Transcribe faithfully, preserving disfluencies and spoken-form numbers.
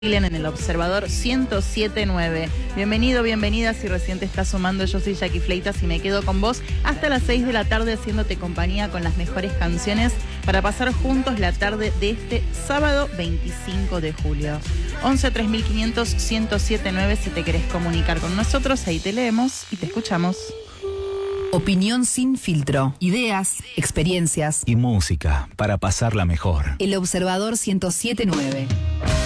en el Observador ciento siete punto nueve. Bienvenido, bienvenida si recién te estás sumando. Yo soy Jackie Fleitas y me quedo con vos hasta las seis de la tarde haciéndote compañía con las mejores canciones para pasar juntos la tarde de este sábado veinticinco de julio. once tres mil quinientos ciento siete punto nueve si te querés comunicar con nosotros, ahí te leemos y te escuchamos. Opinión sin filtro, ideas, experiencias y música para pasarla mejor. El Observador ciento siete punto nueve.